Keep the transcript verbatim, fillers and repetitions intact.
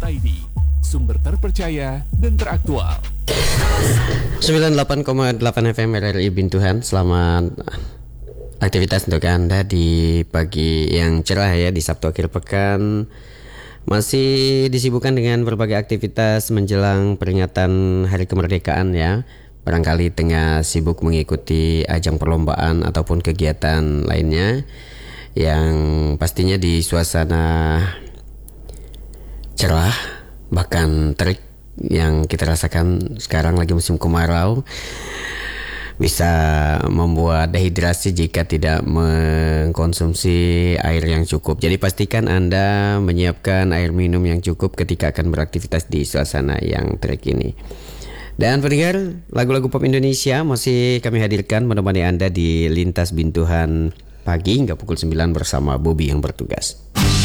I D, sumber terpercaya dan teraktual. sembilan puluh delapan koma delapan F M R R I Bintuhan. Selamat aktivitas untuk Anda di pagi yang cerah ya, di Sabtu akhir pekan. Masih disibukkan dengan berbagai aktivitas menjelang peringatan Hari Kemerdekaan ya. Barangkali tengah sibuk mengikuti ajang perlombaan ataupun kegiatan lainnya yang pastinya di suasana cerah bahkan terik yang kita rasakan sekarang lagi musim kemarau, bisa membuat dehidrasi jika tidak mengkonsumsi air yang cukup. Jadi pastikan Anda menyiapkan air minum yang cukup ketika akan beraktivitas di suasana yang terik ini. Dan pendengar, lagu-lagu pop Indonesia masih kami hadirkan menemani Anda di Lintas Bintuhan pagi hingga pukul sembilan bersama Bobby yang bertugas.